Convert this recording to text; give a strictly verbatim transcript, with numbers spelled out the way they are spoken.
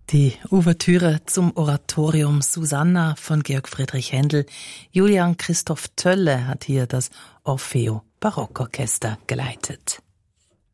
Die Ouvertüre zum Oratorium Susanna von Georg Friedrich Händel. Julian Christoph Tölle hat hier das Orfeo Barockorchester geleitet.